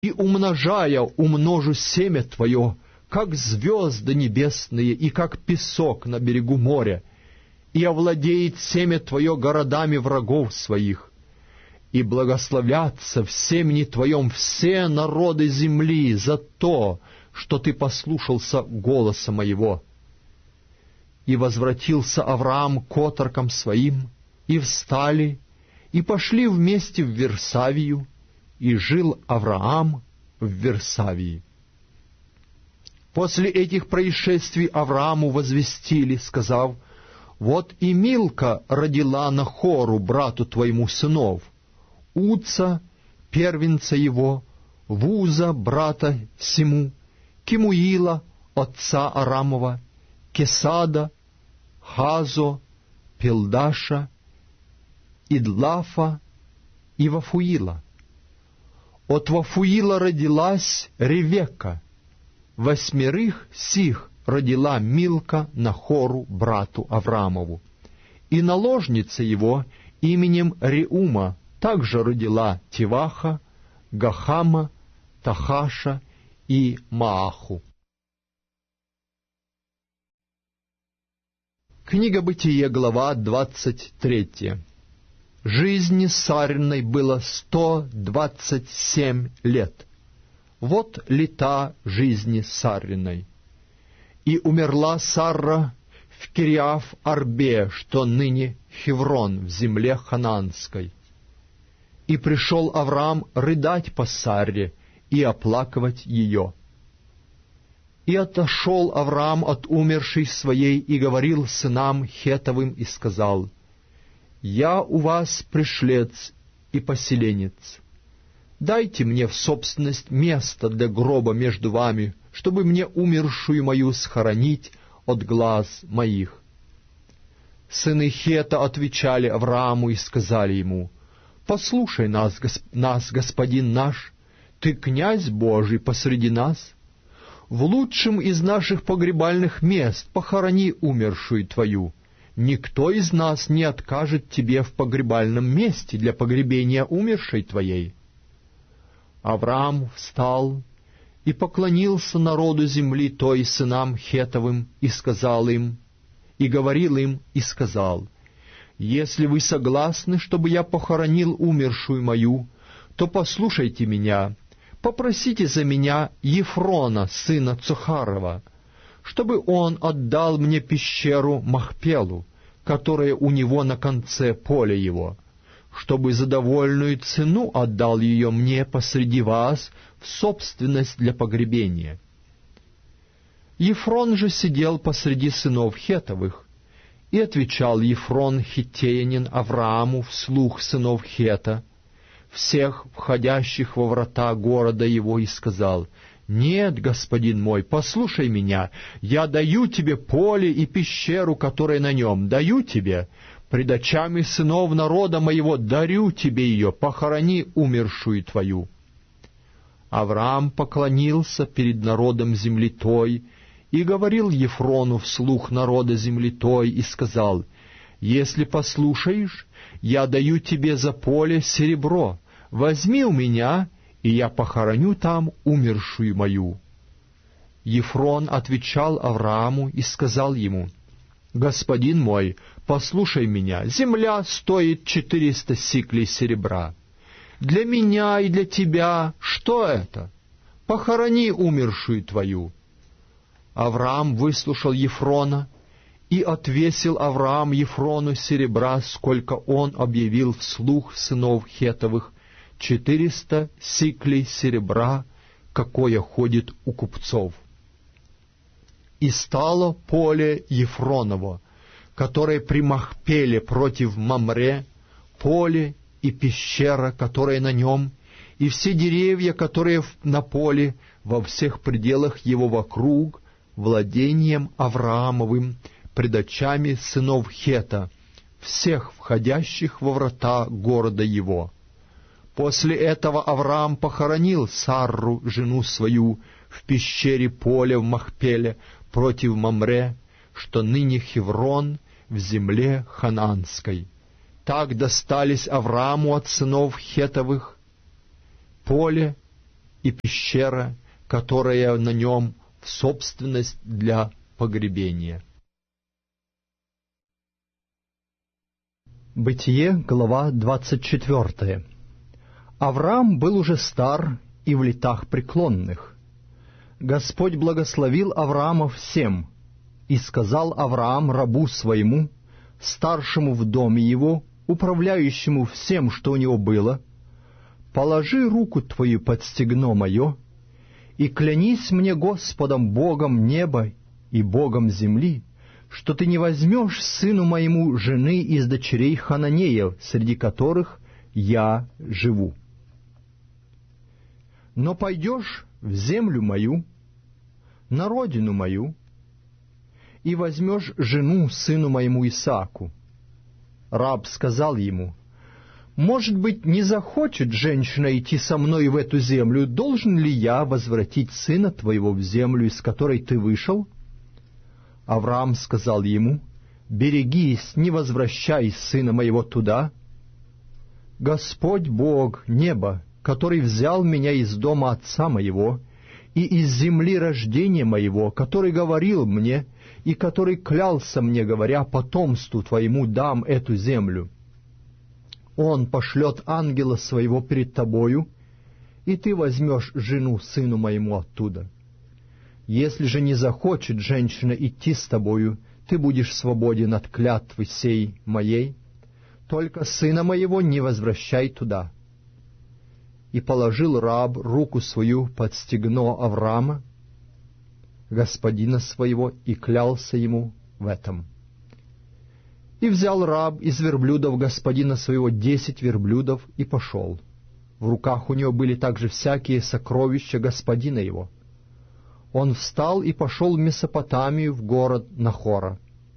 и, умножая, умножу семя твое, как звезды небесные и как песок на берегу моря, и овладеет семя твое городами врагов своих, и благословятся в семени твоем все народы земли за то, что ты послушался голоса моего». И возвратился Авраам к отрокам своим, и встали, и пошли вместе в Версавию, и жил Авраам в Версавии. После этих происшествий Аврааму возвестили, сказав: «Вот и Милка родила Нахору, брату твоему, сынов: Уца, первенца его, Вуза, брата сему, Кемуила, отца Арамова, Кесада, Хазо, Пилдаша, Идлафа и Вафуила. От Вафуила родилась Ревекка. 8 сих родила Милка Нахору, брату Авраамову. И наложница его именем Реума также родила Тиваха, Гахама, Тахаша и Мааху. Книга Бытие, глава 23. Жизни Сарриной было 127 лет. Вот лета жизни Сарриной. И умерла Сарра в Кириаф-Арбе, что ныне Хеврон, в земле ханаанской. И пришел Авраам рыдать по Сарре и оплакивать ее. И отошел Авраам от умершей своей и говорил сынам Хетовым и сказал: «Я у вас пришлец и поселенец. Дайте мне в собственность место для гроба между вами, чтобы мне умершую мою схоронить от глаз моих». Сыны Хета отвечали Аврааму и сказали ему: «Послушай нас, господин наш, ты князь Божий посреди нас. В лучшем из наших погребальных мест похорони умершую твою. Никто из нас не откажет тебе в погребальном месте для погребения умершей твоей». Авраам встал и поклонился народу земли той, сынам Хетовым, и сказал им, и говорил им, и сказал: «Если вы согласны, чтобы я похоронил умершую мою, то послушайте меня, попросите за меня Ефрона, сына Цохарова, чтобы он отдал мне пещеру Махпелу, которая у него на конце поля его, чтобы за довольную цену отдал ее мне посреди вас в собственность для погребения». Ефрон же сидел посреди сынов Хетовых, и отвечал Ефрон хиттеянин Аврааму вслух сынов Хета, всех входящих во врата города его, и сказал: «Нет, господин мой, послушай меня, я даю тебе поле и пещеру, которая на нем, даю тебе, пред очами сынов народа моего дарю тебе ее, похорони умершую твою». Авраам поклонился перед народом земли той и говорил Ефрону вслух народа земли той и сказал: «Если послушаешь, я даю тебе за поле серебро, возьми у меня, и я похороню там умершую мою». Ефрон отвечал Аврааму и сказал ему: «Господин мой, послушай меня, земля стоит 400 сиклей серебра. Для меня и для тебя что это? Похорони умершую твою». Авраам выслушал Ефрона, и отвесил Авраам Ефрону серебра, сколько он объявил вслух сынов Хетовых, 400 сиклей серебра, какое ходит у купцов. И стало поле Ефроново, которое при Махпеле против Мамре, поле и пещера, которая на нем, и все деревья, которые на поле, во всех пределах его вокруг, владением Авраамовым, пред очами сынов Хета, всех входящих во врата города его. После этого Авраам похоронил Сарру, жену свою, в пещере поля в Махпеле против Мамре, что ныне Хеврон, в земле ханаанской. Так достались Аврааму от сынов Хетовых поле и пещера, которая на нем, в собственность для погребения». Бытие, глава 24. Авраам был уже стар и в летах преклонных. Господь благословил Авраама всем, и сказал Авраам рабу своему, старшему в доме его, управляющему всем, что у него было: «Положи руку твою под стегно мое, и клянись мне Господом Богом неба и Богом земли, что ты не возьмешь сыну моему жены из дочерей Хананеев, среди которых я живу. Но пойдешь в землю мою, на родину мою, и возьмешь жену сыну моему Исааку». Раб сказал ему: «Может быть, не захочет женщина идти со мной в эту землю, должен ли я возвратить сына твоего в землю, из которой ты вышел?» Авраам сказал ему: «Берегись, не возвращай сына моего туда. Господь Бог неба, который взял меня из дома отца моего и из земли рождения моего, который говорил мне и который клялся мне, говоря: потомству твоему дам эту землю, Он пошлет ангела своего перед тобою, и ты возьмешь жену сыну моему оттуда. Если же не захочет женщина идти с тобою, ты будешь свободен от клятвы сей моей, только сына моего не возвращай туда». И положил раб руку свою под стегно Авраама, господина своего, и клялся ему в этом. И взял раб из верблюдов господина своего 10 верблюдов и пошел. В руках у него были также всякие сокровища господина его. Он встал и пошел в Месопотамию, в город Нахора.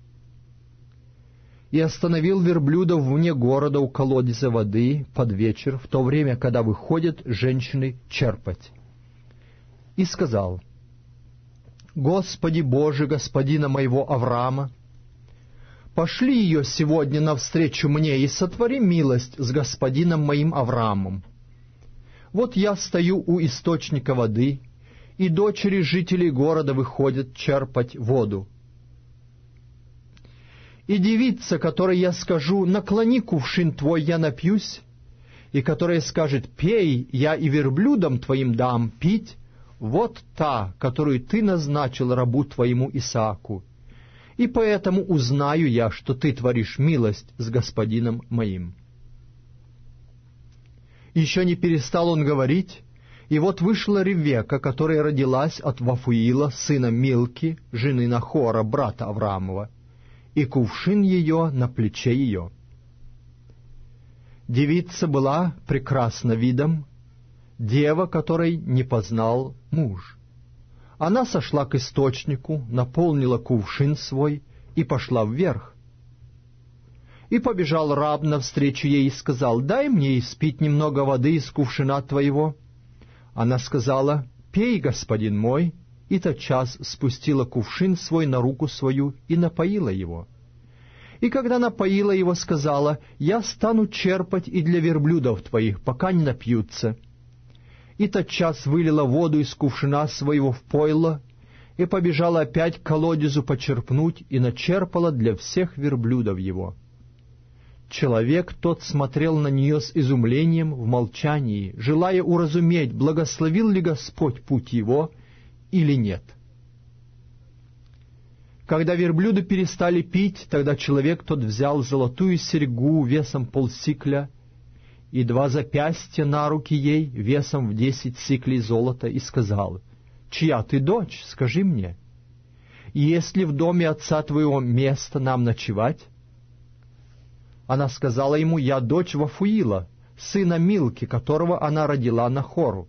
И остановил верблюдов вне города у колодезя воды под вечер, в то время, когда выходят женщины черпать. И сказал: «Господи Боже, господина моего Авраама, пошли ее сегодня навстречу мне и сотвори милость с господином моим Авраамом. Вот я стою у источника воды, и дочери жителей города выходят черпать воду. И девица, которой я скажу: наклони кувшин твой, я напьюсь, и которая скажет: пей, я и верблюдам твоим дам пить, вот та, которую ты назначил рабу твоему Исааку. И поэтому узнаю я, что ты творишь милость с господином моим». Еще не перестал он говорить, и вот вышла Ревека, которая родилась от Вафуила, сына Милки, жены Нахора, брата Авраамова, и кувшин ее на плече ее. Девица была прекрасна видом, дева, которой не познал муж. Она сошла к источнику, наполнила кувшин свой и пошла вверх. И побежал раб навстречу ей и сказал: «Дай мне испить немного воды из кувшина твоего». Она сказала: «Пей, господин мой», и тотчас спустила кувшин свой на руку свою и напоила его. И когда напоила его, сказала: «Я стану черпать и для верблюдов твоих, пока не напьются». И тотчас вылила воду из кувшина своего в пойло, и побежала опять к колодезу почерпнуть, и начерпала для всех верблюдов его. Человек тот смотрел на нее с изумлением в молчании, желая уразуметь, благословил ли Господь путь его или нет. Когда верблюды перестали пить, тогда человек тот взял золотую серьгу весом 0,5 сикля и 2 запястья на руки ей весом в 10 сиклей золота и сказал: «Чья ты дочь, скажи мне? И есть ли в доме отца твоего место нам ночевать?» Она сказала ему: «Я дочь Вафуила, сына Милки, которого она родила Нахору».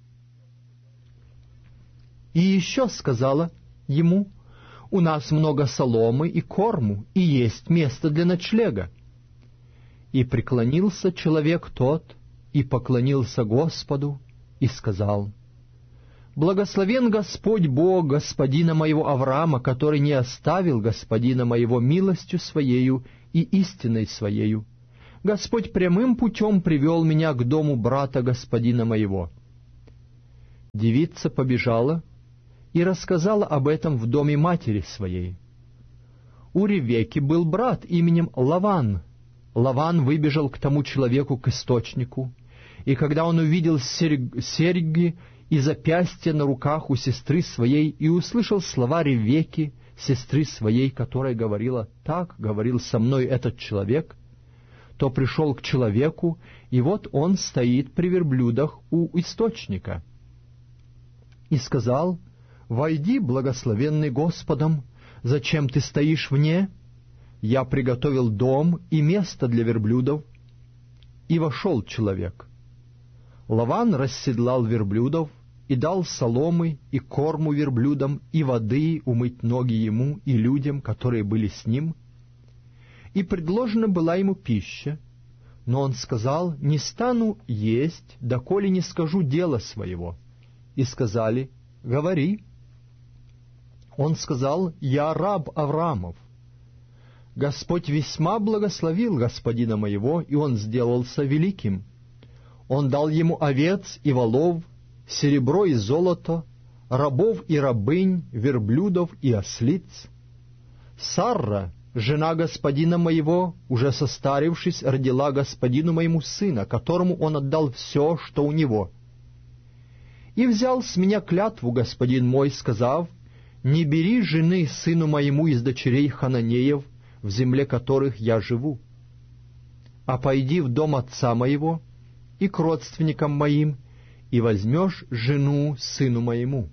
И еще сказала ему: «У нас много соломы и корму, и есть место для ночлега». И преклонился человек тот, и поклонился Господу, и сказал: «Благословен Господь Бог господина моего Авраама, который не оставил господина моего милостью своею и истиной своею. Господь прямым путем привел меня к дому брата господина моего». Девица побежала и рассказала об этом в доме матери своей. У Ревекки был брат именем Лаван. Лаван выбежал к тому человеку, к источнику, и когда он увидел серьги и запястья на руках у сестры своей и услышал слова Ревекки, сестры своей, которая говорила: «Так говорил со мной этот человек», то пришел к человеку, и вот он стоит при верблюдах у источника. И сказал: «Войди, благословенный Господом, зачем ты стоишь вне? Я приготовил дом и место для верблюдов». И вошел человек. Лаван расседлал верблюдов и дал соломы и корму верблюдам и воды умыть ноги ему и людям, которые были с ним. И предложена была ему пища, но он сказал: «Не стану есть, доколе не скажу дела своего». И сказали: «Говори». Он сказал: «Я раб Авраамов. Господь весьма благословил господина моего, и он сделался великим. Он дал ему овец и волов, серебро и золото, рабов и рабынь, верблюдов и ослиц. Сарра, жена господина моего, уже состарившись, родила господину моему сына, которому он отдал все, что у него. И взял с меня клятву господин мой, сказав: не бери жены сыну моему из дочерей хананеев, в земле которых я живу, а пойди в дом отца моего и к родственникам моим, и возьмешь жену сыну моему».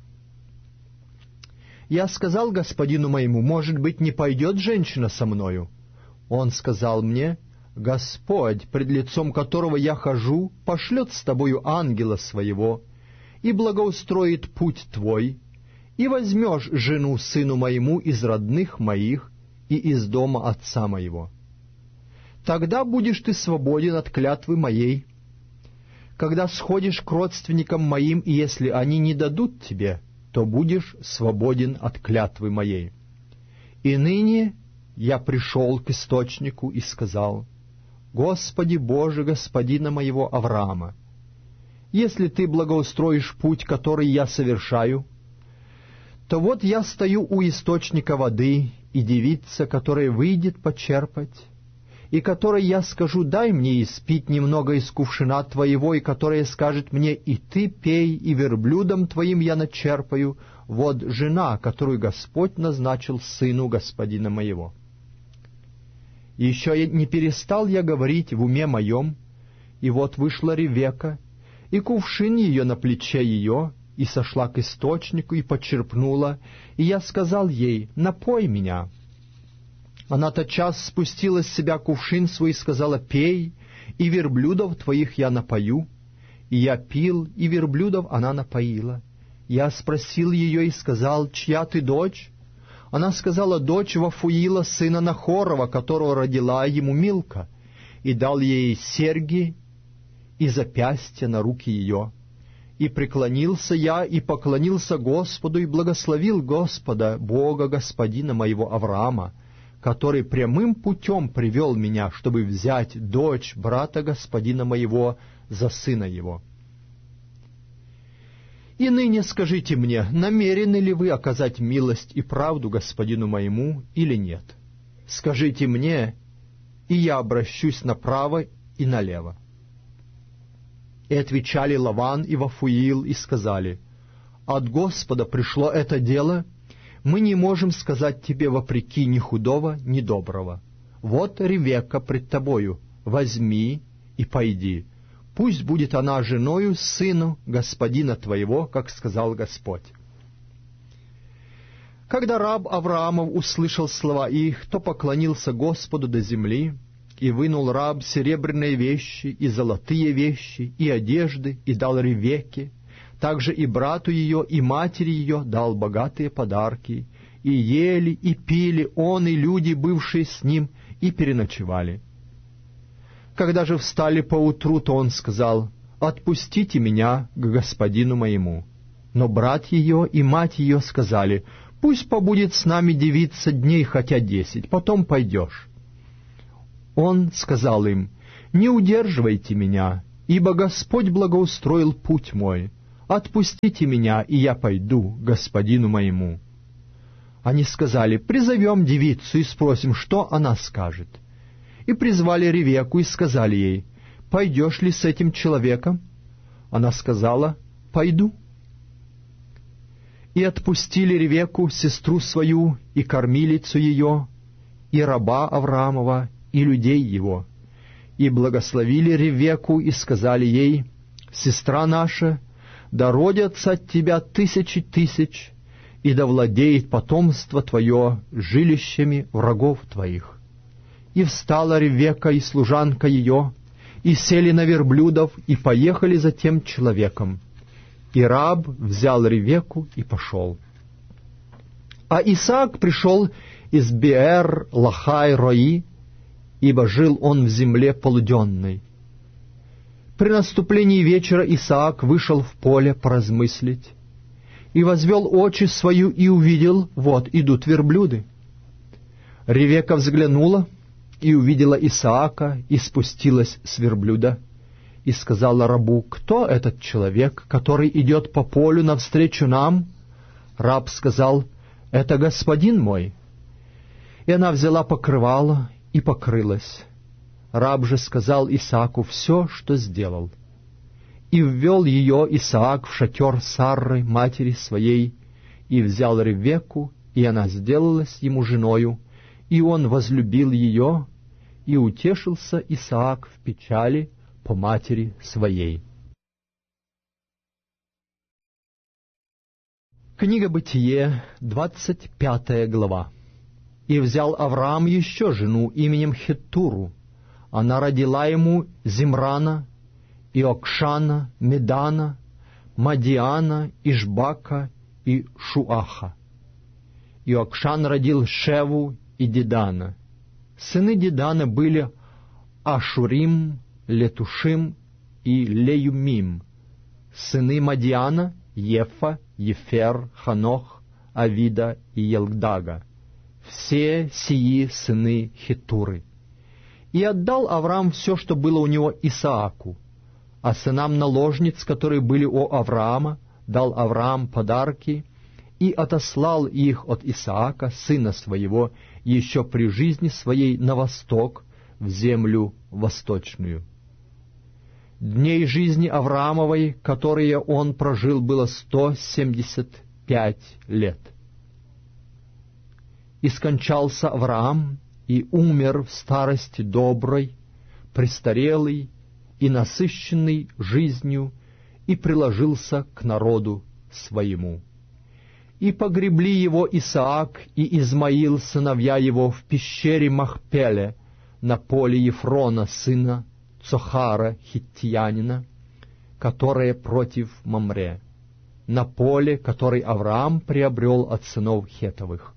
Я сказал господину моему: может быть, не пойдет женщина со мною? Он сказал мне: Господь, пред лицом которого я хожу, пошлет с тобою ангела своего, и благоустроит путь твой, и возьмешь жену сыну моему из родных моих и из дома отца моего. Тогда будешь ты свободен от клятвы моей. Когда сходишь к родственникам моим, и если они не дадут тебе, то будешь свободен от клятвы моей. И ныне я пришел к источнику и сказал: Господи Боже господина моего Авраама, если ты благоустроишь путь, который я совершаю, то вот я стою у источника воды, и девица, которая выйдет почерпать, и которой я скажу: дай мне испить немного из кувшина твоего, и которая скажет мне: и ты пей, и верблюдом твоим я начерпаю, вот жена, которую Господь назначил сыну господина моего. И еще не перестал я говорить в уме моем, и вот вышла Ревекка, и кувшин ее на плече ее, и сошла к источнику, и почерпнула, и я сказал ей: напой меня. Она тотчас спустила с себя кувшин свой и сказала: пей, и верблюдов твоих я напою. И я пил, и верблюдов она напоила. Я спросил ее и сказал: чья ты дочь? Она сказала: дочь Вафуила, сына Нахорова, которого родила ему Милка, и дал ей серьги и запястья на руки ее. И преклонился я, и поклонился Господу, и благословил Господа, Бога господина моего Авраама, который прямым путем привел меня, чтобы взять дочь брата господина моего за сына его. И ныне скажите мне, намерены ли вы оказать милость и правду господину моему или нет? Скажите мне, и я обращусь направо и налево. И отвечали Лаван и Вафуил и сказали: от Господа пришло это дело, мы не можем сказать тебе вопреки ни худого, ни доброго. Вот Ревекка пред тобою, возьми и пойди. Пусть будет она женою сыну господина твоего, как сказал Господь». Когда раб Авраамов услышал слова их, то поклонился Господу до земли, и вынул раб серебряные вещи, и золотые вещи, и одежды, и дал Ревекке. Также и брату ее, и матери ее дал богатые подарки, и ели, и пили он, и люди, бывшие с ним, и переночевали. Когда же встали поутру, то он сказал: «Отпустите меня к господину моему». Но брат ее и мать ее сказали: «Пусть побудет с нами девица дней хотя 10, потом пойдешь». Он сказал им: «Не удерживайте меня, ибо Господь благоустроил путь мой. отпустите меня, и я пойду к господину моему». Они сказали: «Призовем девицу и спросим, что она скажет». И призвали Ревекку и сказали ей: «Пойдешь ли с этим человеком?» Она сказала: «Пойду». И отпустили Ревекку, сестру свою, и кормилицу ее, и раба Авраамова, и людей его, и благословили Ревекку, и сказали ей: «Сестра наша, да родятся от тебя тысячи тысяч, и да владеет потомство твое жилищами врагов твоих». И встала Ревекка и служанка ее, и сели на верблюдов, и поехали за тем человеком. И раб взял Ревекку и пошел. А Исаак пришел из Беэр-Лахай-Рои, ибо жил он в земле полуденной. При наступлении вечера Исаак вышел в поле поразмыслить, и возвел очи свою, и увидел: вот идут верблюды. Ревекка взглянула и увидела Исаака, и спустилась с верблюда, и сказала рабу: «Кто этот человек, который идет по полю навстречу нам?» Раб сказал: «Это господин мой». И она взяла покрывало и покрылась. Раб же сказал Исааку все, что сделал. И ввел ее Исаак в шатер Сарры, матери своей, и взял Ревекку, и она сделалась ему женою, и он возлюбил ее, и утешился Исаак в печали по матери своей. Книга Бытие, 25 глава. «И взял Авраам еще жену именем Хеттуру. Она родила ему Зимрана, и Окшана, Медана, Мадиана, Ишбака и Шуаха. И Окшан родил Шеву и Дедана. Сыны Дедана были Ашурим, Летушим и Леюмим. Сыны Мадиана — Ефа, Ефер, Ханох, Авида и Елгдага. Все сии сыны Хеттуры. И отдал Авраам все, что было у него, Исааку, а сынам наложниц, которые были у Авраама, дал Авраам подарки и отослал их от Исаака, сына своего, еще при жизни своей на восток, в землю восточную. Дней жизни Авраамовой, которые он прожил, было 175 лет. И скончался Авраам, и умер в старости доброй, престарелый и насыщенный жизнью, и приложился к народу своему. И погребли его Исаак и Измаил, сыновья его, в пещере Махпеле, на поле Ефрона, сына Цохара, хиттиянина, которое против Мамре, на поле, который Авраам приобрел от сынов Хетовых.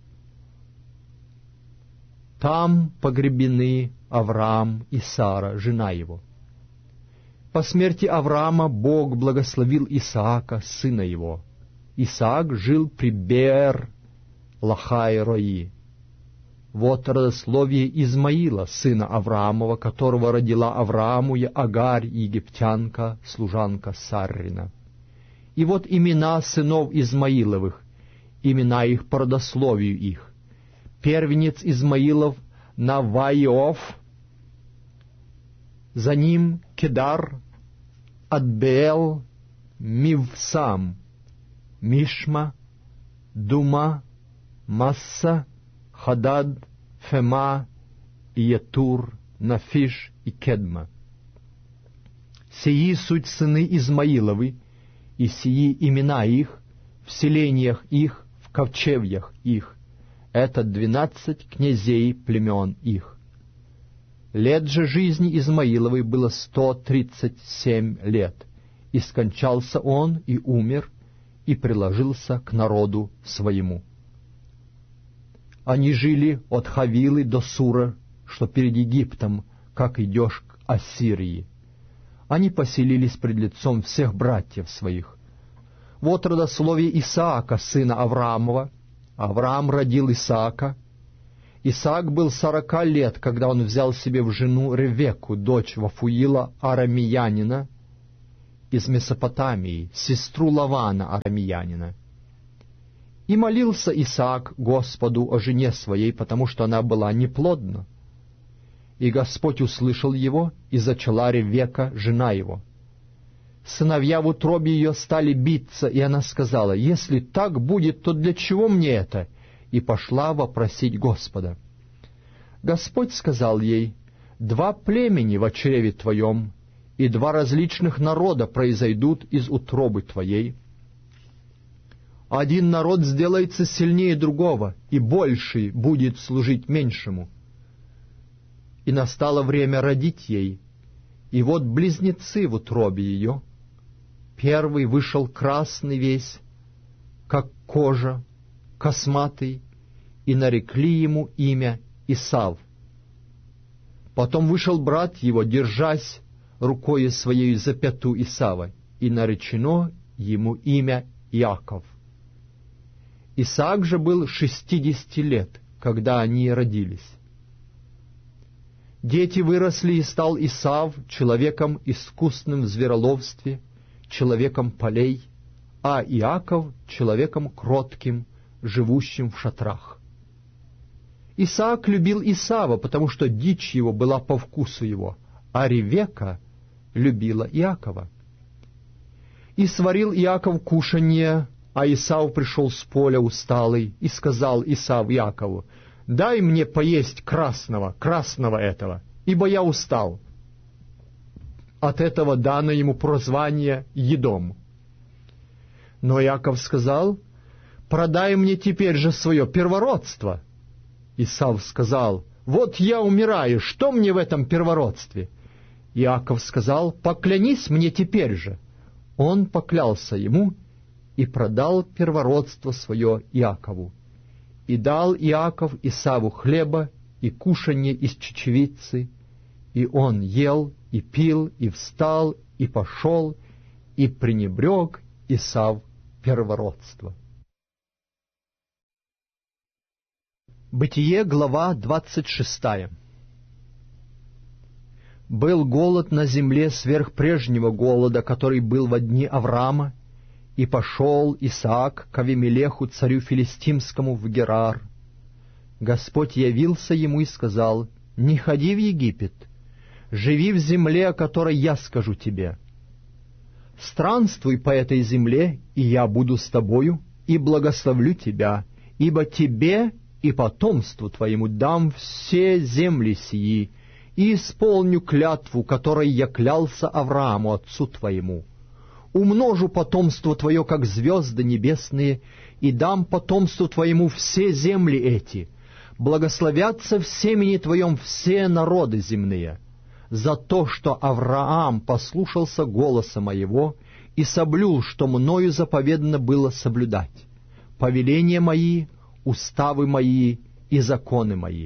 Там погребены Авраам и Сара, жена его. По смерти Авраама Бог благословил Исаака, сына его. Исаак жил при Беэр-Лахай-Рои. Вот родословие Измаила, сына Авраамова, которого родила Аврааму Агарь, египтянка, служанка Саррина. И вот имена сынов Измаиловых, имена их по родословию их. Первенец Измаилов Наваиов, за ним Кедар, Адбeel, Мивсам, Мишма, Дума, Масса, Хадад, Фема, Иетур, Нафиш и Кедма. Сии суть сыны Измаиловы, и сии имена их, в селениях их, в ковчевьях их. Это 12 князей племен их. Лет же жизни Измаиловой было 137 лет, и скончался он, и умер, и приложился к народу своему. Они жили от Хавилы до Сура, что перед Египтом, как идешь к Ассирии. Они поселились пред лицом всех братьев своих. Вот родословие Исаака, сына Авраамова. Авраам родил Исаака. Исаак был 40 лет, когда он взял себе в жену Ревекку, дочь Вафуила Арамиянина, из Месопотамии, сестру Лавана арамеянина. И молился Исаак Господу о жене своей, потому что она была неплодна. И Господь услышал его, и зачала Ревекка, жена его. Сыновья в утробе ее стали биться, и она сказала: «Если так будет, то для чего мне это?» И пошла вопросить Господа. Господь сказал ей: «Два племени во чреве твоем, и два различных народа произойдут из утробы твоей. Один народ сделается сильнее другого, и больший будет служить меньшему». И настало время родить ей, и вот близнецы в утробе ее. Первый вышел красный весь, как кожа, косматый, и нарекли ему имя Исав. Потом вышел брат его, держась рукою своей за пяту Исава, и наречено ему имя Иаков. Исаак же был 60 лет, когда они родились. Дети выросли, и стал Исав человеком искусным в звероловстве, человеком полей, а Иаков человеком кротким, живущим в шатрах. Исаак любил Исава, потому что дичь его была по вкусу его, а Ревекка любила Иакова. И сварил Иаков кушанье, а Исав пришел с поля усталый, и сказал Исав Иакову: «Дай мне поесть красного этого, ибо я устал». От этого дано ему прозвание Едом. Но Иаков сказал: «Продай мне теперь же свое первородство». Исав сказал: «Вот я умираю, что мне в этом первородстве?» Иаков сказал: «Поклянись мне теперь же». Он поклялся ему и продал первородство свое Иакову. И дал Иаков Исаву хлеба и кушанье из чечевицы, и он ел, и пил, и встал, и пошел, и пренебрег Исав первородство. Бытие, глава 26. Был голод на земле сверх прежнего голода, который был во дни Авраама, и пошел Исаак к Авимелеху, царю филистимскому, в Герар. Господь явился ему и сказал: «Не ходи в Египет, живи в земле, о которой я скажу тебе. Странствуй по этой земле, и я буду с тобою, и благословлю тебя, ибо тебе и потомству твоему дам все земли сии, и исполню клятву, которой я клялся Аврааму, отцу твоему. Умножу потомство твое, как звезды небесные, и дам потомству твоему все земли эти. Благословятся в семени твоем все народы земные, за то, что Авраам послушался голоса моего и соблюл, что мною заповедано было соблюдать, повеления мои, уставы мои и законы мои».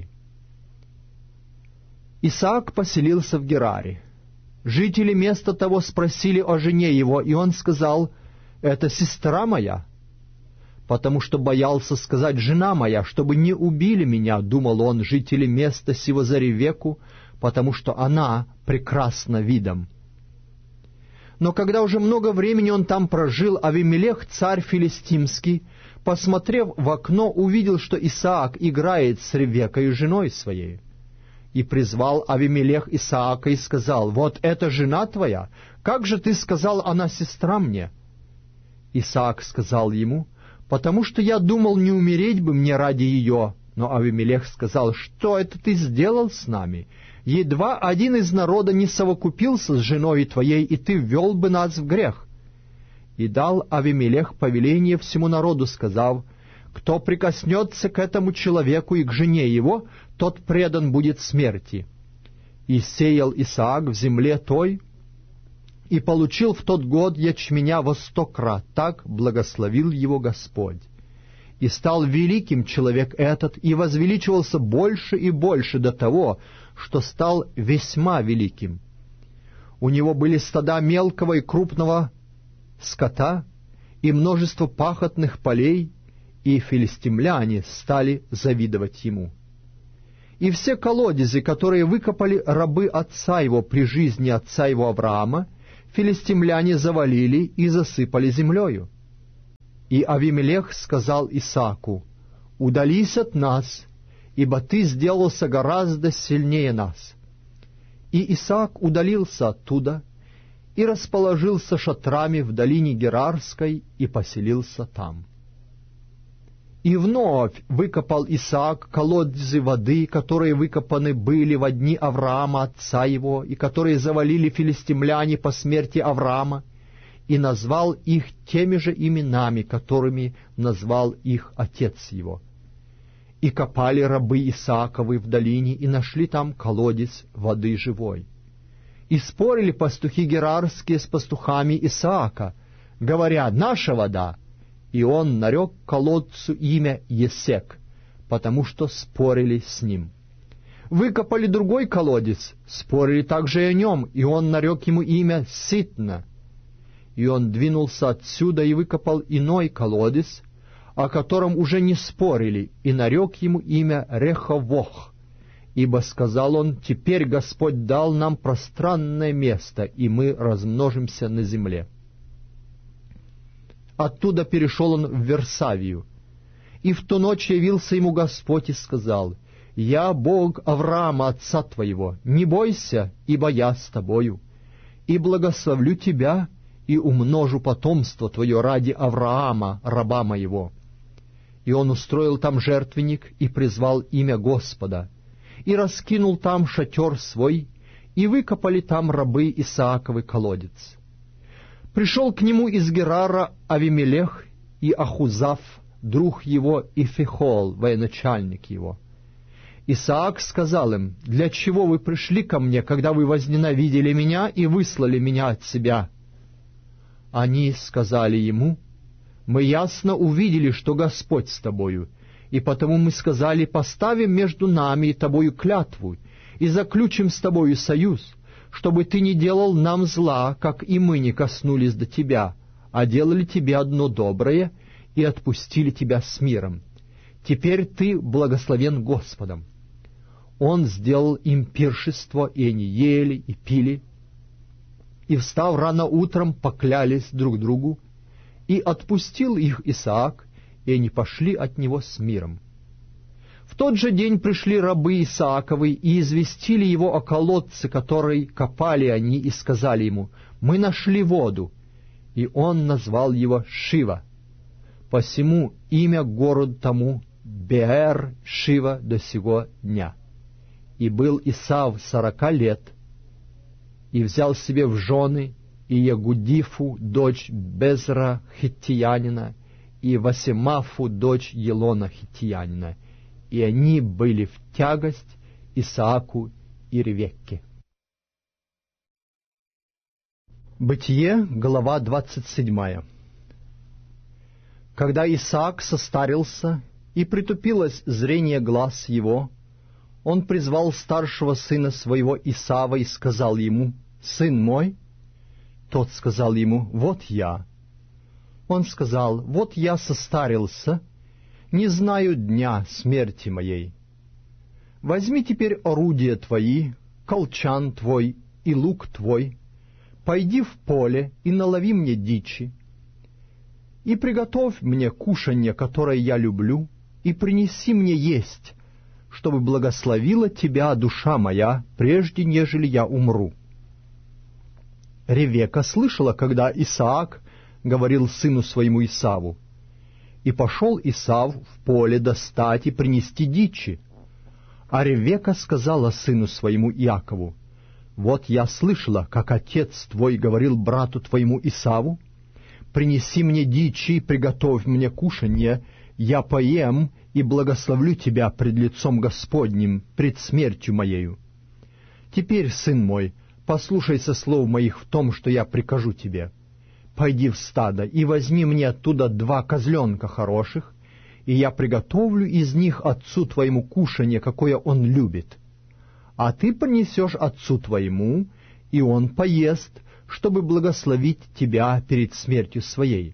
Исаак поселился в Гераре. Жители места того спросили о жене его, и он сказал: «Это сестра моя». Потому что боялся сказать «жена моя», чтобы не убили меня, думал он, жители места сего за Ревекку, потому что она прекрасна видом. Но когда уже много времени он там прожил, Авимелех, царь филистимский, посмотрев в окно, увидел, что Исаак играет с Ревеккой, женой своей. И призвал Авимелех Исаака и сказал: «Вот это жена твоя? Как же ты сказал, она сестра мне?» Исаак сказал ему: «Потому что я думал, не умереть бы мне ради ее». Но Авимелех сказал: «Что это ты сделал с нами? Едва один из народа не совокупился с женой твоей, и ты ввел бы нас в грех». И дал Авимелех повеление всему народу, сказав: «Кто прикоснется к этому человеку и к жене его, тот предан будет смерти». И сеял Исаак в земле той, и получил в тот год ячменя во 100 крат, так благословил его Господь. И стал великим человек этот, и возвеличивался больше и больше до того, что стал весьма великим. У него были стада мелкого и крупного скота, и множество пахотных полей, и филистимляне стали завидовать ему. И все колодезы, которые выкопали рабы отца его при жизни отца его Авраама, филистимляне завалили и засыпали землею. И Авимелех сказал Исааку: «Удались от нас, ибо ты сделался гораздо сильнее нас». И Исаак удалился оттуда и расположился шатрами в долине Герарской и поселился там. И вновь выкопал Исаак колодцы воды, которые выкопаны были во дни Авраама, отца его, и которые завалили филистимляне по смерти Авраама, и назвал их теми же именами, которыми назвал их отец его. И копали рабы Исааковы в долине, и нашли там колодец воды живой. И спорили пастухи герарские с пастухами Исаака, говоря: «Наша вода». И он нарек колодцу имя Есек, потому что спорили с ним. Выкопали другой колодец, спорили также и о нем, и он нарек ему имя Ситна. И он двинулся отсюда и выкопал иной колодец, о котором уже не спорили, и нарек ему имя Реховох, ибо, сказал он, теперь Господь дал нам пространное место, и мы размножимся на земле. Оттуда перешел он в Версавию, и в ту ночь явился ему Господь и сказал: «Я Бог Авраама, отца твоего, не бойся, ибо я с тобою, и благословлю тебя, и умножу потомство твое ради Авраама, раба моего». И он устроил там жертвенник и призвал имя Господа, и раскинул там шатер свой, и выкопали там рабы Исааковы колодец. Пришел к нему из Герара Авимелех и Ахузав, друг его, и Фихол, военачальник его. Исаак сказал им: «Для чего вы пришли ко мне, когда вы возненавидели меня и выслали меня от себя?» Они сказали ему: «Мы ясно увидели, что Господь с тобою, и потому мы сказали: поставим между нами и тобою клятву, и заключим с тобою союз, чтобы ты не делал нам зла, как и мы не коснулись до тебя, а делали тебе одно доброе и отпустили тебя с миром. Теперь ты благословен Господом». Он сделал им пиршество, и они ели и пили, и, встав рано утром, поклялись друг другу, и отпустил их Исаак, и они пошли от него с миром. В тот же день пришли рабы Исааковы и известили его о колодце, который копали они, и сказали ему: «Мы нашли воду». И он назвал его Шива. Посему имя городу тому Беэр-Шива до сего дня. И был Исав 40 лет, и взял себе в жены и Ягудифу, дочь Безра хиттиянина, и Васемафу, дочь Елона хиттиянина, и они были в тягость Исааку и Ревекке. Бытие, глава 27. Когда Исаак состарился и притупилось зрение глаз его, он призвал старшего сына своего Исава и сказал ему: «Сын мой». Тот сказал ему: «Вот я». Он сказал: «Вот я состарился, не знаю дня смерти моей. Возьми теперь орудия твои, колчан твой и лук твой, пойди в поле и налови мне дичи, и приготовь мне кушанье, которое я люблю, и принеси мне есть, чтобы благословила тебя душа моя, прежде нежели я умру». Ревекка слышала, когда Исаак говорил сыну своему Исаву. И пошел Исав в поле достать и принести дичи. А Ревекка сказала сыну своему Иакову: «Вот я слышала, как отец твой говорил брату твоему Исаву: принеси мне дичи и приготовь мне кушанье, я поем и благословлю тебя пред лицом Господним, пред смертью моею. Теперь, сын мой, послушайся слов моих в том, что я прикажу тебе. Пойди в стадо и возьми мне оттуда 2 козленка хороших, и я приготовлю из них отцу твоему кушанье, какое он любит. А ты принесешь отцу твоему, и он поест, чтобы благословить тебя перед смертью своей».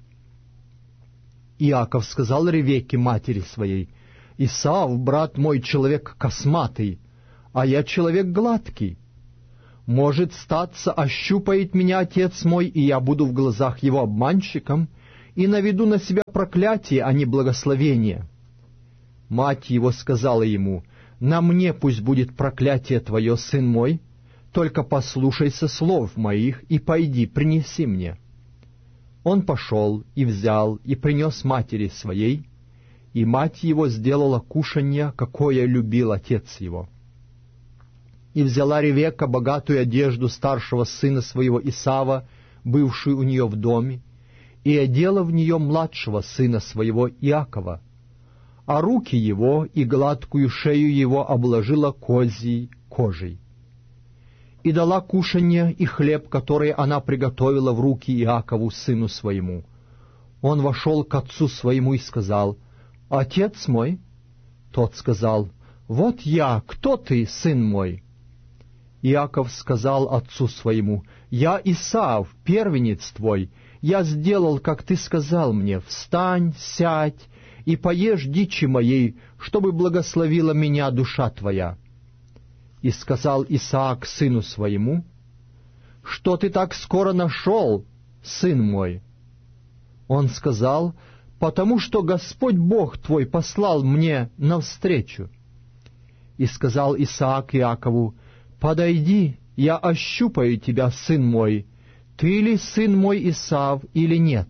Иаков сказал Ревекке, матери своей: «Исав, брат мой, человек косматый, а я человек гладкий. Может, статься, ощупает меня отец мой, и я буду в глазах его обманщиком, и наведу на себя проклятие, а не благословение». Мать его сказала ему: «На мне пусть будет проклятие твое, сын мой, только послушайся слов моих и пойди, принеси мне». Он пошел и взял и принес матери своей, и мать его сделала кушанье, какое любил отец его. И взяла Ревекка богатую одежду старшего сына своего Исава, бывшую у нее в доме, и одела в нее младшего сына своего Иакова, а руки его и гладкую шею его обложила козьей кожей. И дала кушанье и хлеб, который она приготовила, в руки Иакову, сыну своему. Он вошел к отцу своему и сказал: «Отец мой?» Тот сказал: «Вот я, кто ты, сын мой?» Иаков сказал отцу своему: «Я Исав, первенец твой. Я сделал, как ты сказал мне. Встань, сядь и поешь дичи моей, чтобы благословила меня душа твоя». И сказал Исаак сыну своему: «Что ты так скоро нашел, сын мой?» Он сказал: «Потому что Господь Бог твой послал мне навстречу». И сказал Исаак Иакову: «Подойди, я ощупаю тебя, сын мой, ты ли сын мой Исав или нет?»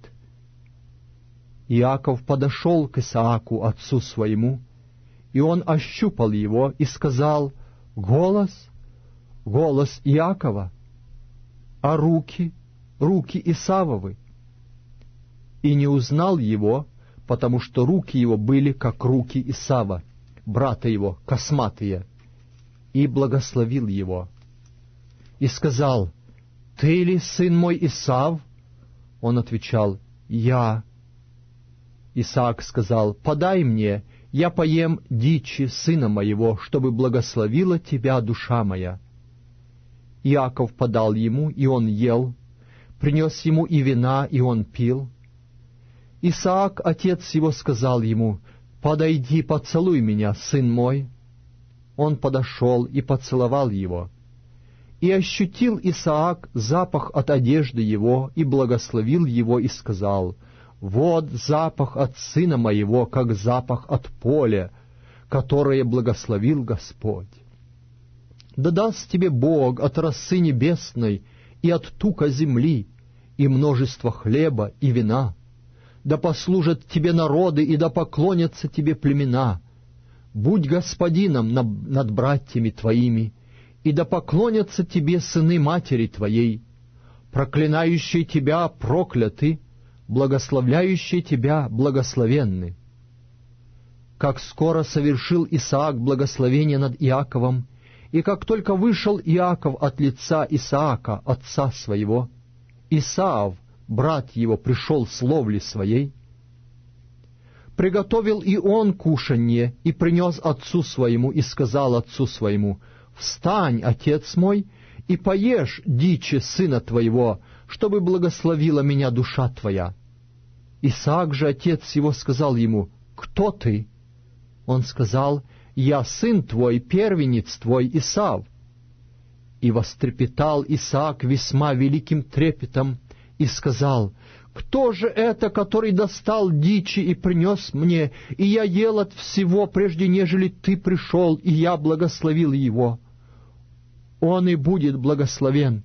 Иаков подошел к Исааку, отцу своему, и он ощупал его и сказал: «Голос, голос Иакова, а руки Исавовы». И не узнал его, потому что руки его были, как руки Исава, брата его, косматые, и благословил его. И сказал: «Ты ли сын мой Исав?» Он отвечал: «Я». Исаак сказал: «Подай мне, я поем дичи сына моего, чтобы благословила тебя душа моя». Иаков подал ему, и он ел, принес ему и вина, и он пил. Исаак, отец его, сказал ему: «Подойди, поцелуй меня, сын мой». Он подошел и поцеловал его. И ощутил Исаак запах от одежды его, и благословил его, и сказал: «Вот запах от сына моего, как запах от поля, которое благословил Господь. Да даст тебе Бог от росы небесной и от тука земли, и множество хлеба и вина. Да послужат тебе народы, и да поклонятся тебе племена. Будь господином над братьями твоими, и да поклонятся тебе сыны матери твоей. Проклинающие тебя прокляты, благословляющие тебя благословенны». Как скоро совершил Исаак благословение над Иаковом, и как только вышел Иаков от лица Исаака, отца своего, Исав, брат его, пришел с ловли своей. Приготовил и он кушанье, и принес отцу своему, и сказал отцу своему: «Встань, отец мой, и поешь дичи сына твоего, чтобы благословила меня душа твоя». Исаак же, отец его, сказал ему: «Кто ты?» Он сказал: «Я сын твой, первенец твой Исав». И вострепетал Исаак весьма великим трепетом, и сказал: «Кто же это, который достал дичи и принес мне, и я ел от всего, прежде нежели ты пришел, и я благословил его? Он и будет благословен».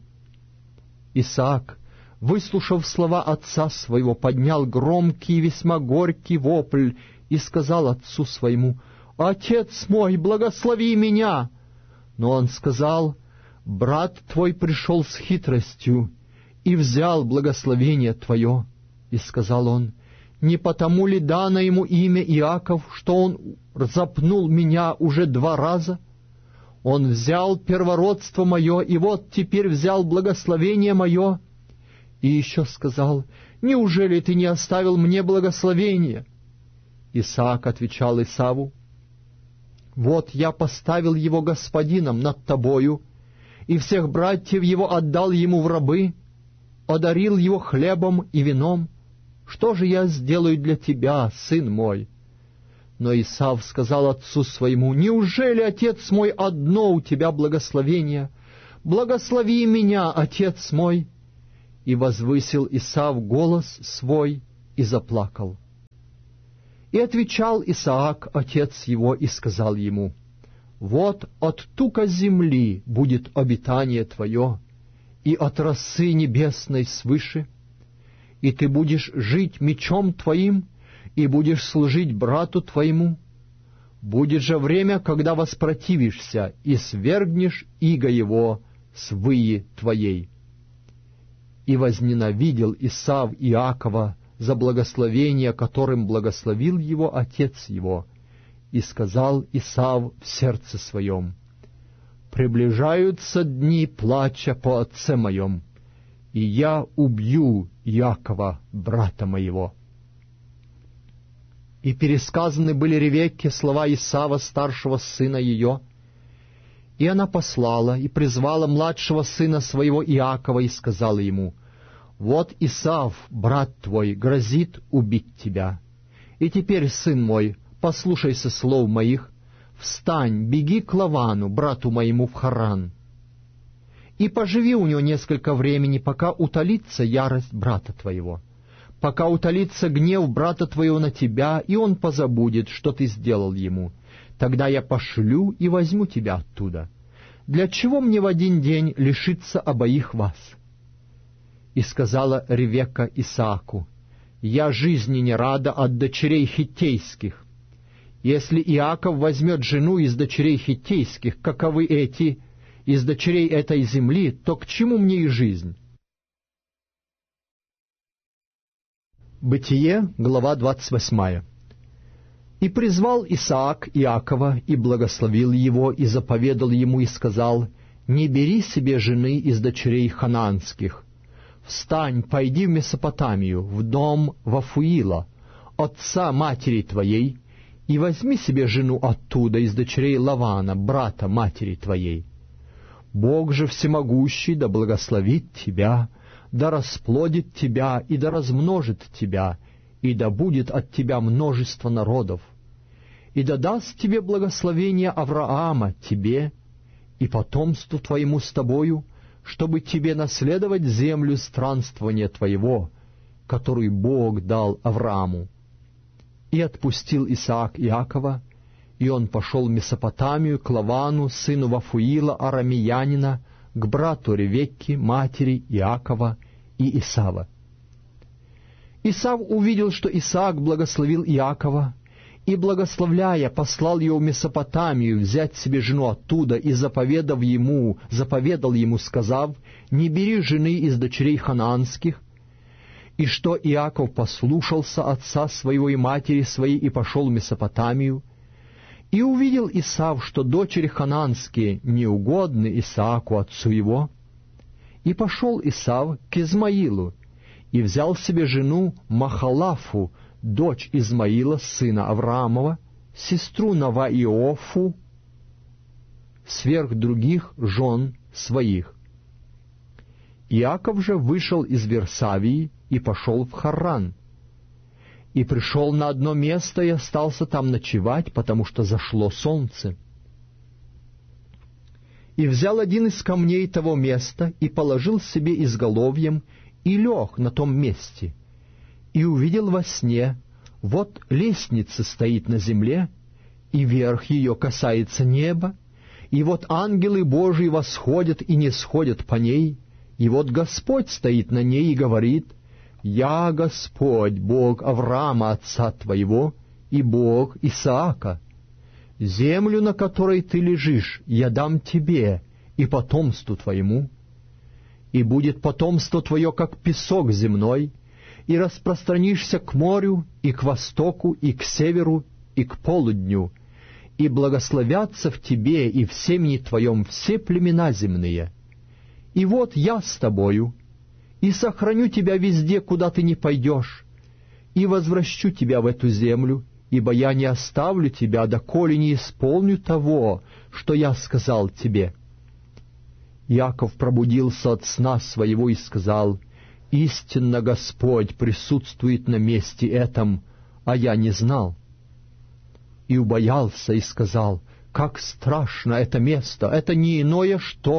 Исаак, выслушав слова отца своего, поднял громкий и весьма горький вопль и сказал отцу своему: «Отец мой, благослови меня!» Но он сказал: «Брат твой пришел с хитростью и взял благословение твое». И сказал он: «Не потому ли дано ему имя Иаков, что он запнул меня уже 2 раза? Он взял первородство мое, и вот теперь взял благословение мое». И еще сказал: «Неужели ты не оставил мне благословение?» Исаак отвечал Исаву: «Вот я поставил его господином над тобою, и всех братьев его отдал ему в рабы, одарил его хлебом и вином. Что же я сделаю для тебя, сын мой?» Но Исав сказал отцу своему: «Неужели, отец мой, одно у тебя благословение? благослови меня, отец мой!» И возвысил Исав голос свой и заплакал. И отвечал Исаак, отец его, и сказал ему: «Вот от тука земли будет обитание твое, и от росы небесной свыше, и ты будешь жить мечом твоим, и будешь служить брату твоему. Будет же время, когда воспротивишься, и свергнешь иго его с выи твоей». И возненавидел Исав Иакова за благословение, которым благословил его отец его, и сказал Исав в сердце своем: «Приближаются дни плача по отце моем, и я убью Иакова, брата моего». И пересказаны были Ревекке слова Исава, старшего сына ее, и она послала и призвала младшего сына своего Иакова и сказала ему: «Вот Исав, брат твой, грозит убить тебя. И теперь, сын мой, послушайся слов моих, встань, беги к Лавану, брату моему, в Харан, и поживи у него несколько времени, пока утолится ярость брата твоего, пока утолится гнев брата твоего на тебя, и он позабудет, что ты сделал ему. Тогда я пошлю и возьму тебя оттуда. Для чего мне в один день лишиться обоих вас?» И сказала Ревекка Исааку: «Я жизни не рада от дочерей хиттейских. Если Иаков возьмет жену из дочерей хиттейских, каковы эти, из дочерей этой земли, то к чему мне и жизнь?» Бытие, глава 28. «И призвал Исаак Иакова, и благословил его, и заповедал ему, и сказал: не бери себе жены из дочерей ханаанских. Встань, пойди в Месопотамию, в дом Вафуила, отца матери твоей, и возьми себе жену оттуда, из дочерей Лавана, брата матери твоей. Бог же всемогущий да благословит тебя, да расплодит тебя и да размножит тебя, и да будет от тебя множество народов, и да даст тебе благословение Авраама, тебе и потомству твоему с тобою, чтобы тебе наследовать землю странствования твоего, которую Бог дал Аврааму». И отпустил Исаак Иакова, и он пошел в Месопотамию к Лавану, сыну Вафуила арамеянина, к брату Ревекки, матери Иакова и Исава. Исав увидел, что Исаак благословил Иакова, и, благословляя, послал его в Месопотамию взять себе жену оттуда, и заповедал ему, сказав: не бери жены из дочерей ханаанских. И что Иаков послушался отца своего и матери своей, и пошел в Месопотамию. И увидел Исав, что дочери ханаанские неугодны Исааку отцу его. И пошел Исав к Измаилу, и взял себе жену Махалафу, дочь Измаила, сына Авраамова, сестру Наваиофу, сверх других жен своих. Иаков же вышел из Версавии и пошел в Харран, и пришел на одно место и остался там ночевать, потому что зашло солнце. И взял один из камней того места и положил себе изголовьем, и лег на том месте, и увидел во сне: вот лестница стоит на земле, и верх ее касается неба, и вот ангелы Божии восходят и не сходят по ней, и вот Господь стоит на ней и говорит: «Я Господь, Бог Авраама, отца твоего, и Бог Исаака. Землю, на которой ты лежишь, я дам тебе и потомству твоему. И будет потомство твое, как песок земной, и распространишься к морю, и к востоку, и к северу, и к полудню, и благословятся в тебе и в семени твоем все племена земные. И вот я с тобою, и сохраню тебя везде, куда ты не пойдешь, и возвращу тебя в эту землю, ибо я не оставлю тебя, доколе не исполню того, что я сказал тебе». Иаков пробудился от сна своего и сказал: «Истинно Господь присутствует на месте этом, а я не знал». И убоялся и сказал: «Как страшно это место! Это не иное что,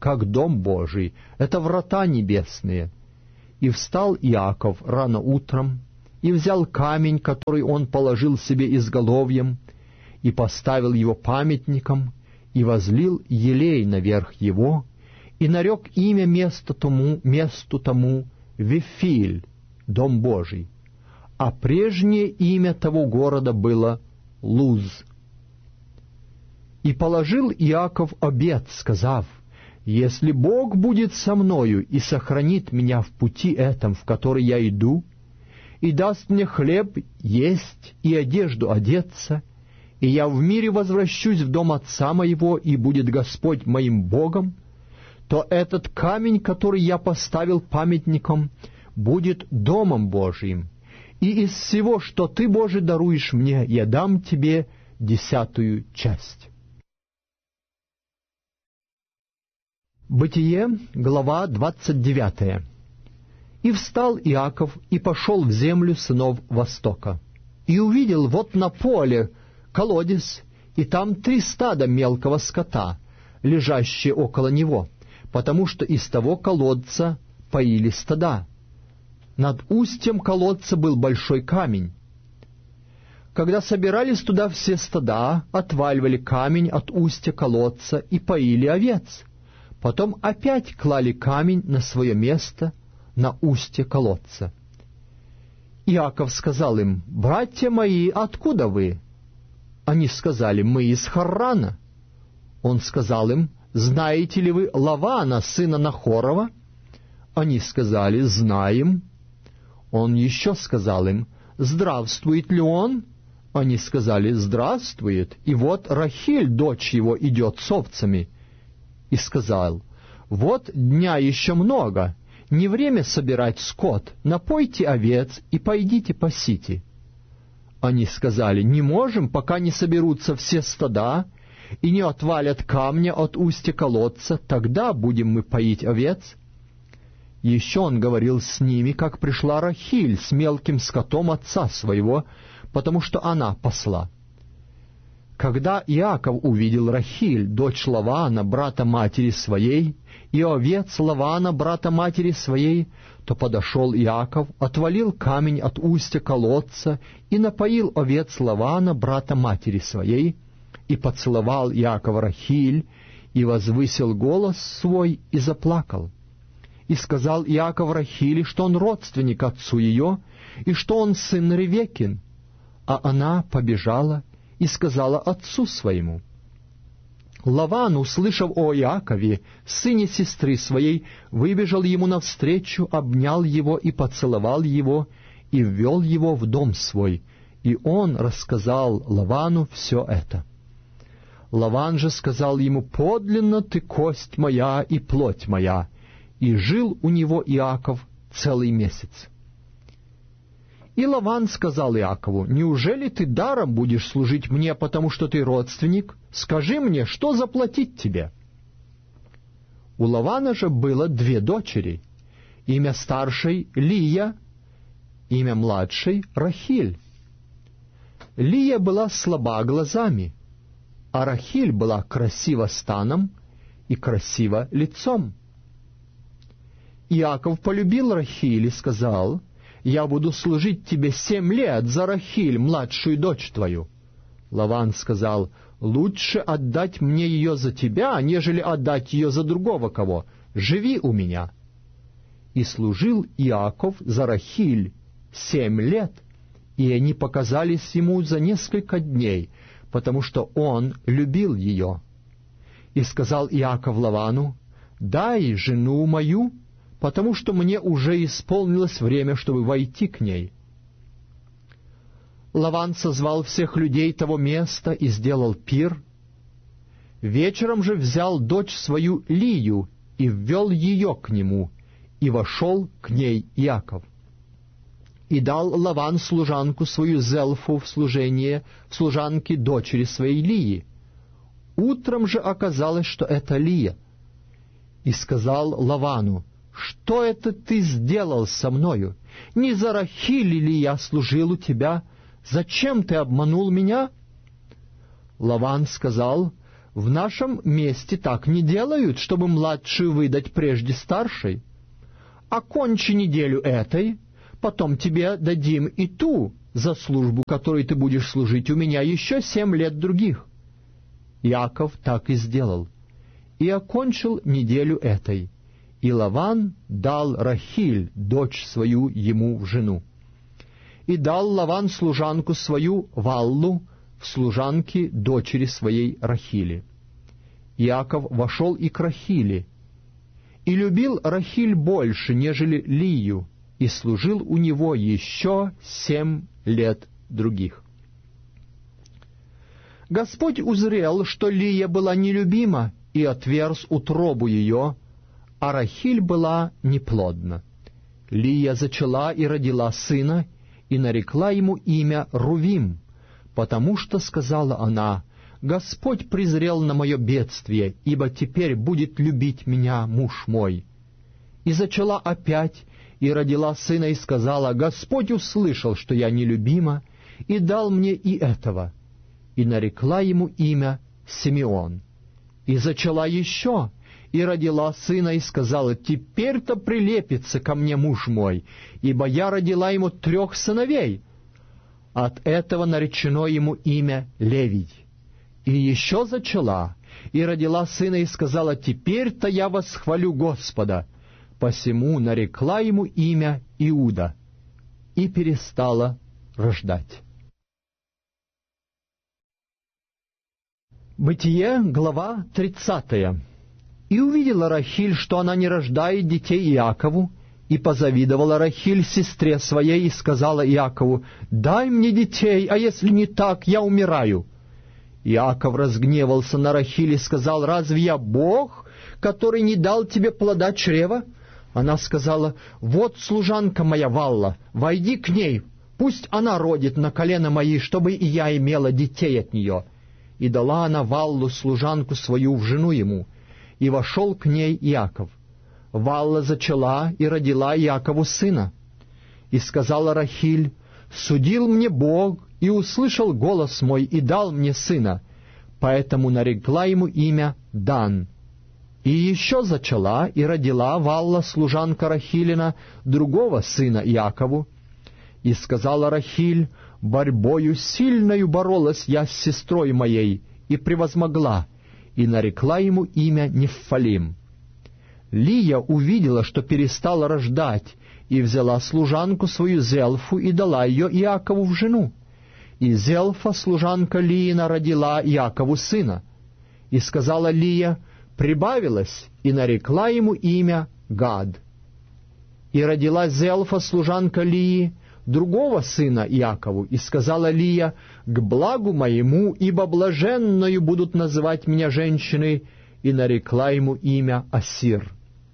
как дом Божий, это врата небесные. И встал Иаков рано утром, и взял камень, который он положил себе изголовьем, и поставил его памятником, и возлил елей наверх его, и нарек имя месту тому Вифиль, дом Божий, а прежнее имя того города было Луз. И положил Иаков обет, сказав: «Если Бог будет со мною и сохранит меня в пути этом, в который я иду, и даст мне хлеб есть и одежду одеться, и я в мире возвращусь в дом отца моего, и будет Господь моим Богом, то этот камень, который я поставил памятником, будет домом Божиим, и из всего, что ты, Боже, даруешь мне, я дам тебе 10 часть». Бытие, глава 29. «И встал Иаков, и пошел в землю сынов Востока, и увидел вот на поле колодец, и там 3 стада мелкого скота, лежащие около него, потому что из того колодца поили стада. Над устьем колодца был большой камень. Когда собирались туда все стада, отваливали камень от устья колодца и поили овец. Потом опять клали камень на свое место, на устье колодца. Иаков сказал им: «Братья мои, откуда вы?» Они сказали: «Мы из Харрана». Он сказал им: «Знаете ли вы Лавана, сына Нахорова?» Они сказали: «Знаем». Он еще сказал им: «Здравствует ли он?» Они сказали: «Здравствует, и вот Рахиль, дочь его, идет с овцами». И сказал: «Вот дня еще много, не время собирать скот, напойте овец и пойдите пасите». Они сказали: «Не можем, пока не соберутся все стада и не отвалят камня от устья колодца, тогда будем мы поить овец». Еще он говорил с ними, как пришла Рахиль с мелким скотом отца своего, потому что она пасла. Когда Иаков увидел Рахиль, дочь Лавана, брата матери своей, и овец Лавана, брата матери своей, то подошел Иаков, отвалил камень от устья колодца и напоил овец Лавана, брата матери своей, и поцеловал Иаков Рахиль, и возвысил голос свой, и заплакал. И сказал Иаков Рахиле, что он родственник отцу ее, и что он сын Ревекин. А она побежала и сказала отцу своему. Лаван, услышав о Иакове, сыне сестры своей, выбежал ему навстречу, обнял его и поцеловал его, и ввел его в дом свой, и он рассказал Лавану все это. Лаван же сказал ему: «Подлинно ты кость моя и плоть моя», и жил у него Иаков целый месяц. И Лаван сказал Иакову: «Неужели ты даром будешь служить мне, потому что ты родственник? Скажи мне, что заплатить тебе?» У Лавана же было 2 дочери, имя старшей — Лия, имя младшей — Рахиль. Лия была слаба глазами, а Рахиль была красива станом и красива лицом. Иаков полюбил Рахиль и сказал: «Я буду служить тебе 7 лет за Рахиль, младшую дочь твою». Лаван сказал: «Лучше отдать мне ее за тебя, нежели отдать ее за другого кого. Живи у меня». И служил Иаков за Рахиль 7 лет, и они показались ему за несколько дней, потому что он любил ее. И сказал Иаков Лавану: «Дай жену мою, потому что мне уже исполнилось время, чтобы войти к ней». Лаван созвал всех людей того места и сделал пир. Вечером же взял дочь свою Лию и ввел ее к нему, и вошел к ней Иаков. И дал Лаван служанку свою Зелфу в служение в служанке дочери своей Лии. Утром же оказалось, что это Лия. И сказал Лавану: «Что это ты сделал со мною? Не за Рахиль ли я служил у тебя? Зачем ты обманул меня?» Лаван сказал: В нашем месте так не делают, чтобы младшую выдать прежде старшей. Окончи неделю этой, потом тебе дадим и ту, за службу, которой ты будешь служить у меня еще 7 лет других». Иаков так и сделал, и окончил неделю этой, и Лаван дал Рахиль, дочь свою, ему в жену. И дал Лаван служанку свою Валлу, в служанке дочери своей Рахили. Иаков вошел и к Рахиле, и любил Рахиль больше, нежели Лию, и служил у него еще 7 лет других. Господь узрел, что Лия была нелюбима, и отверз утробу ее, а Рахиль была неплодна. Лия зачала и родила сына, и нарекла ему имя Рувим, потому что, сказала она, «Господь презрел на мое бедствие, ибо теперь будет любить меня муж мой». И зачала опять, и родила сына, и сказала, «Господь услышал, что я нелюбима, и дал мне и этого». И нарекла ему имя Симеон. И зачала еще, и родила сына, и сказала, «Теперь-то прилепится ко мне муж мой, ибо я родила ему 3 сыновей». От этого наречено ему имя Левий. И еще зачала, и родила сына, и сказала, «Теперь-то я восхвалю Господа». Посему нарекла ему имя Иуда, и перестала рождать. Бытие, глава 30. «И увидела Рахиль, что она не рождает детей Иакову, и позавидовала Рахиль сестре своей, и сказала Иакову, «Дай мне детей, а если не так, я умираю». Иаков разгневался на Рахиль и сказал, «Разве я Бог, который не дал тебе плода чрева?» Она сказала, «Вот служанка моя Валла, войди к ней, пусть она родит на колено мои, чтобы и я имела детей от нее». И дала она Валлу, служанку свою, в жену ему, и вошел к ней Иаков. Валла зачала и родила Иакову сына. И сказала Рахиль, «Судил мне Бог, и услышал голос мой, и дал мне сына». Поэтому нарекла ему имя Дан. И еще зачала и родила Валла, служанка Рахилина, другого сына Иакову. И сказала Рахиль, «Борьбою сильною боролась я с сестрой моей, и превозмогла, и нарекла ему имя Неффалим». Лия увидела, что перестала рождать, и взяла служанку свою Зелфу и дала ее Иакову в жену. И Зелфа, служанка Лиина, родила Иакову сына. И сказала Лия, «Прибавилась», и нарекла ему имя Гад. И родила Зелфа, служанка Лии, другого сына Иакову, и сказала Лия, «К благу моему, ибо блаженною будут называть меня женщины», и нарекла ему имя Асир.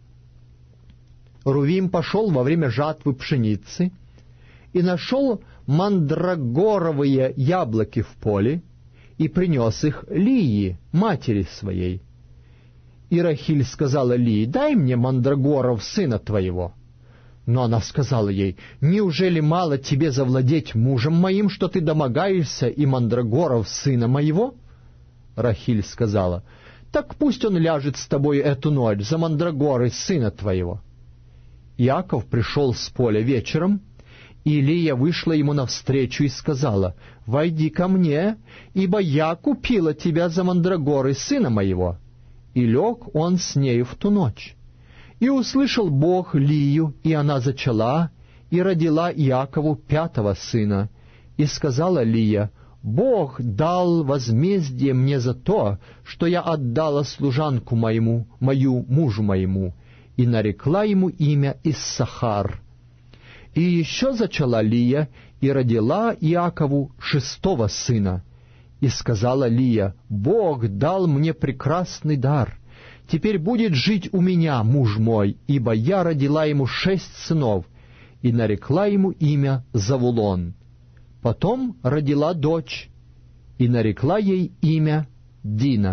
Рувим пошел во время жатвы пшеницы и нашел мандрагоровые яблоки в поле и принес их Лии, матери своей. И Рахиль сказала Лии, «Дай мне мандрагоров сына твоего». Но она сказала ей, «Неужели мало тебе завладеть мужем моим, что ты домогаешься и мандрагоров сына моего?» Рахиль сказала, «Так пусть он ляжет с тобой эту ночь за мандрагоры сына твоего». Иаков пришел с поля вечером, и Лия вышла ему навстречу и сказала, «Войди ко мне, ибо я купила тебя за мандрагоры сына моего». И лег он с нею в ту ночь. И услышал Бог Лию, и она зачала, и родила Иакову 5-го сына. И сказала Лия, «Бог дал возмездие мне за то, что я отдала служанку мою мужу моему». И нарекла ему имя Иссахар. И еще зачала Лия, и родила Иакову 6-го сына. И сказала Лия, «Бог дал мне прекрасный дар. Теперь будет жить у меня муж мой, ибо я родила ему 6 сынов». И нарекла ему имя Завулон. Потом родила дочь, и нарекла ей имя Дина.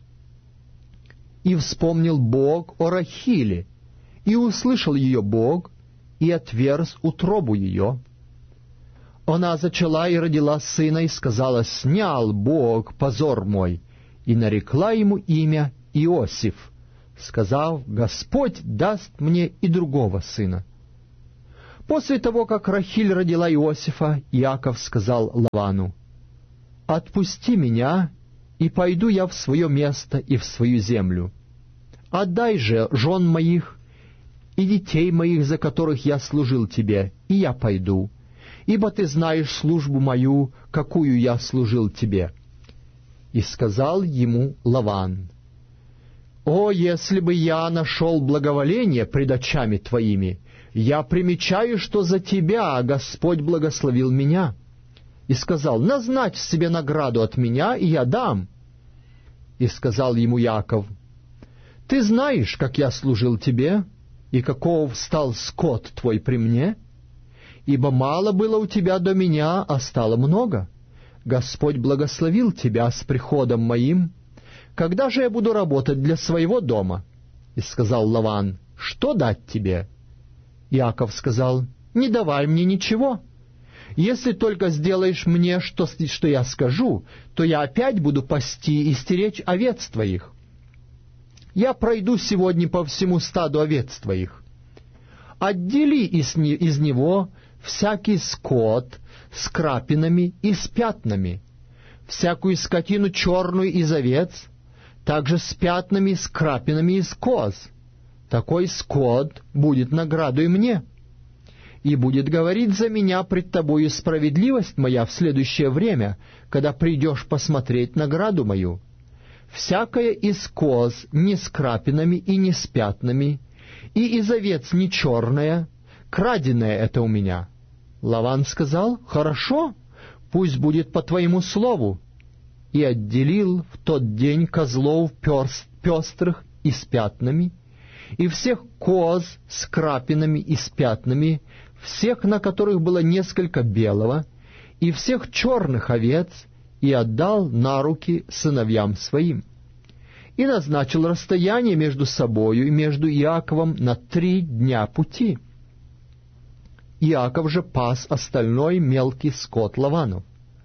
И вспомнил Бог о Рахиле, и услышал ее Бог, и отверз утробу ее. Она зачала и родила сына, и сказала, «Снял Бог позор мой, и нарекла ему имя Иосиф, сказав: «Господь даст мне и другого сына». После того, как Рахиль родила Иосифа, Иаков сказал Лавану: «Отпусти меня, и пойду я в свое место и в свою землю. Отдай же жен моих и детей моих, за которых я служил тебе, и я пойду, ибо ты знаешь службу мою, какую я служил тебе». И сказал ему Лаван: «О, если бы я нашел благоволение пред очами твоими! Я примечаю, что за тебя Господь благословил меня». И сказал: «Назначь себе награду от меня, и я дам». И сказал ему Яаков: «Ты знаешь, как я служил тебе, и каков стал скот твой при мне? Ибо мало было у тебя до меня, а стало много. Господь благословил тебя с приходом моим. Когда же я буду работать для своего дома?» И сказал Лаван: «Что дать тебе?» Иаков сказал: «Не давай мне ничего. Если только сделаешь мне, что я скажу, то я опять буду пасти и стеречь овец твоих. Я пройду сегодня по всему стаду овец твоих. Отдели из него всякий скот с крапинами и с пятнами, всякую скотину черную из овец, также с пятнами, с крапинами из коз. Такой скот будет наградой мне, и будет говорить за меня пред тобою справедливость моя в следующее время, когда придешь посмотреть награду мою. Всякая из коз не с крапинами и не с пятнами, и из овец не черная, краденая это у меня». Лаван сказал: «Хорошо, пусть будет по твоему слову». И отделил в тот день козлов пестрых и с пятнами, и всех коз с крапинами и с пятнами, всех, на которых было несколько белого, и всех черных овец, и отдал на руки сыновьям своим. И назначил расстояние между собою и между Иаковом на 3 дня пути. Иаков же пас остальной мелкий скот Лаванов.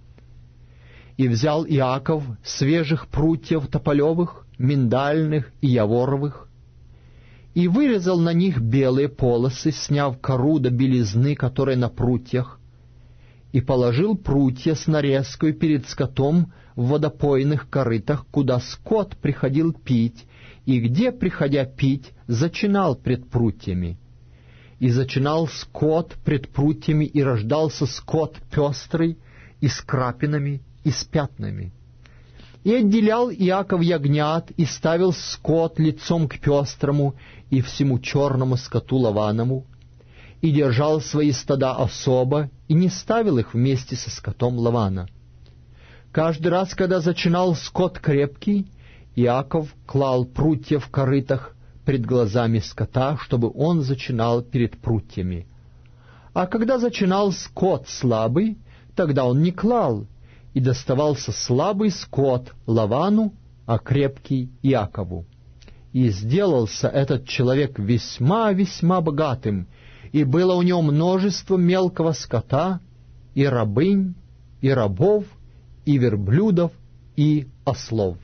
И взял Иаков свежих прутьев тополевых, миндальных и яворовых, и вырезал на них белые полосы, сняв кору до белизны, которая на прутьях, и положил прутья с нарезкой перед скотом в водопойных корытах, куда скот приходил пить, и где, приходя пить, зачинал пред прутьями. И зачинал скот пред прутьями, и рождался скот пестрый, и с крапинами, и с пятнами. И отделял Иаков ягнят, и ставил скот лицом к пестрому и всему черному скоту Лаванову, и держал свои стада особо, и не ставил их вместе со скотом Лавана. Каждый раз, когда зачинал скот крепкий, Иаков клал прутья в корытах пред глазами скота, чтобы он зачинал перед прутьями. А когда зачинал скот слабый, тогда он не клал, и доставался слабый скот Лавану, а крепкий Иакову. И сделался этот человек весьма богатым, и было у него множество мелкого скота, и рабынь, и рабов, и верблюдов, и ослов.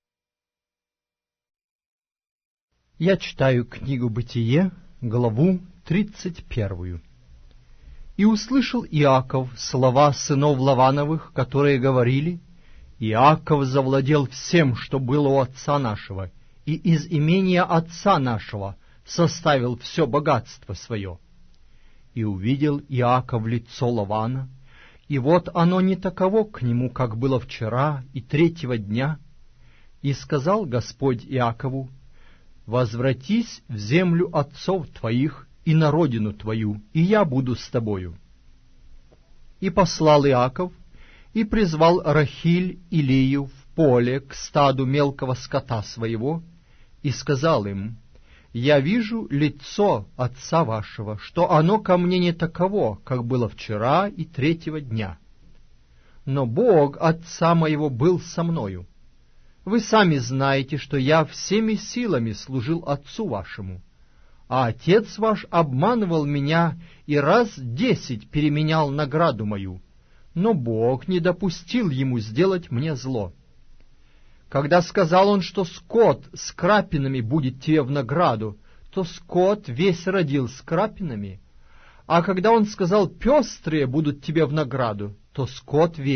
Я читаю книгу «Бытие», главу 31. «И услышал Иаков слова сынов Лавановых, которые говорили: Иаков завладел всем, что было у отца нашего, и из имения отца нашего составил все богатство свое. И увидел Иаков лицо Лавана, и вот оно не таково к нему, как было вчера и 3-го дня. И сказал Господь Иакову: возвратись в землю отцов твоих и на родину твою, и я буду с тобою. И послал Иаков, и призвал Рахиль и Лию в поле к стаду мелкого скота своего, и сказал им: я вижу лицо отца вашего, что оно ко мне не таково, как было вчера и 3-го дня. Но Бог отца моего был со мною. Вы сами знаете, что я всеми силами служил отцу вашему, а отец ваш обманывал меня и раз 10 переменял награду мою, но Бог не допустил ему сделать мне зло. Когда сказал он, что скот с крапинами будет тебе в награду, то скот весь родил с крапинами. А когда он сказал, пестрые будут тебе в награду, то скот весь